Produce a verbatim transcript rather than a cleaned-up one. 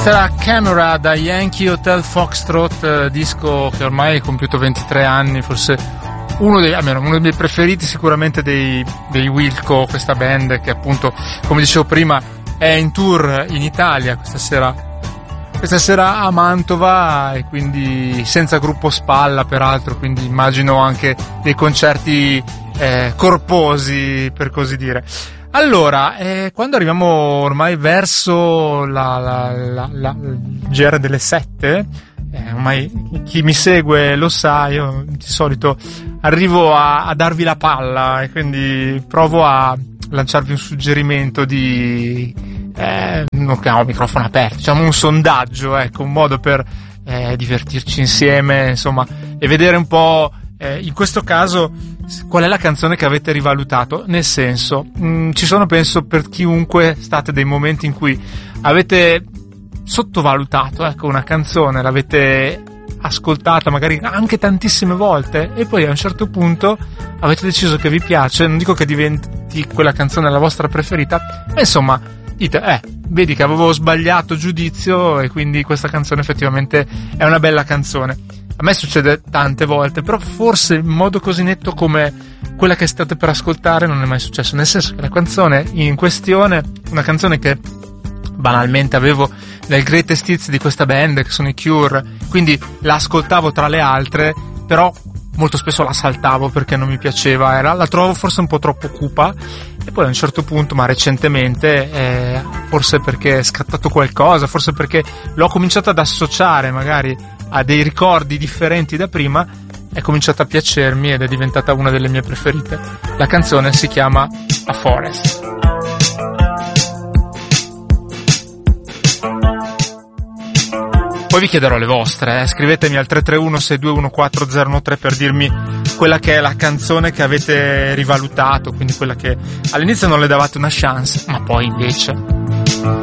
Questa era Camera da Yankee Hotel Foxtrot, disco che ormai ha compiuto ventitré anni, forse uno dei, almeno uno dei miei preferiti sicuramente dei, dei Wilco, questa band che appunto, come dicevo prima, è in tour in Italia questa sera, questa sera a Mantova, e quindi senza gruppo spalla peraltro, quindi immagino anche dei concerti eh, corposi, per così dire. Allora, eh, quando arriviamo ormai verso la, la, la, la G R delle sette, eh, ormai chi mi segue lo sa, io di solito arrivo a, a darvi la palla e quindi provo a lanciarvi un suggerimento di, eh, non chiamo microfono aperto, diciamo un sondaggio, ecco, un modo per eh, divertirci insieme, insomma, e vedere un po', eh, in questo caso, qual è la canzone che avete rivalutato. Nel senso, mh, ci sono, penso, per chiunque state dei momenti in cui avete sottovalutato, ecco, una canzone, l'avete ascoltata magari anche tantissime volte e poi a un certo punto avete deciso che vi piace, non dico che diventi quella canzone la vostra preferita, ma insomma dite, eh, vedi che avevo sbagliato giudizio e quindi questa canzone effettivamente è una bella canzone. A me succede tante volte, però forse in modo così netto come quella che state per ascoltare non è mai successo, nel senso che la canzone in questione, una canzone che banalmente avevo nel greatest hits di questa band, che sono i Cure, quindi la ascoltavo tra le altre, però molto spesso la saltavo perché non mi piaceva, era, la trovavo forse un po' troppo cupa, e poi a un certo punto, ma recentemente, eh, forse perché è scattato qualcosa, forse perché l'ho cominciato ad associare magari a dei ricordi differenti da prima, è cominciata a piacermi ed è diventata una delle mie preferite. La canzone si chiama A Forest. Poi vi chiederò le vostre, eh. Scrivetemi al tre tre uno sei due uno quattro zero uno tre per dirmi quella che è la canzone che avete rivalutato, quindi quella che all'inizio non le davate una chance, ma poi invece